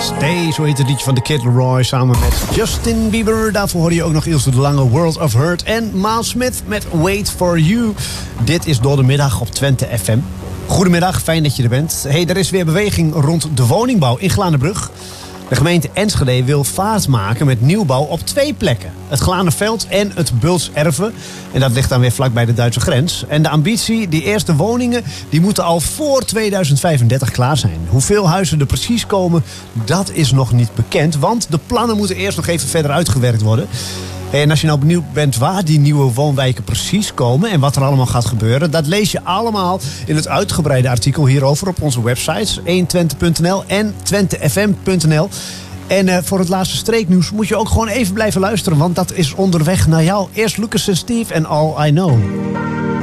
Stay, zo heet het liedje van The Kid Laroi samen met Justin Bieber. Daarvoor hoor je ook nog Ilse de Lange, World of Hurt. En Miles Smith met Wait For You. Dit is Door de Middag op Twente FM. Goedemiddag, fijn dat je er bent. Hey, er is weer beweging rond de woningbouw in Glanenbrug. De gemeente Enschede wil vaart maken met nieuwbouw op 2 plekken. Het Glanenveld en het Bultserve. En dat ligt dan weer vlak bij de Duitse grens. En de ambitie, die eerste woningen, die moeten al voor 2035 klaar zijn. Hoeveel huizen er precies komen, dat is nog niet bekend. Want de plannen moeten eerst nog even verder uitgewerkt worden. En als je nou benieuwd bent waar die nieuwe woonwijken precies komen en wat er allemaal gaat gebeuren, dat lees je allemaal in het uitgebreide artikel hierover op onze websites 120.nl en twentefm.nl. En voor het laatste streeknieuws moet je ook gewoon even blijven luisteren, want dat is onderweg naar jou. Eerst Lucas en Steve en All I Know.